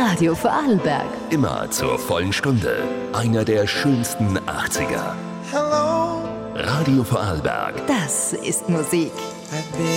Radio Vorarlberg. Immer zur vollen Stunde. Einer der schönsten 80er. Hello. Radio Vorarlberg. Das ist Musik.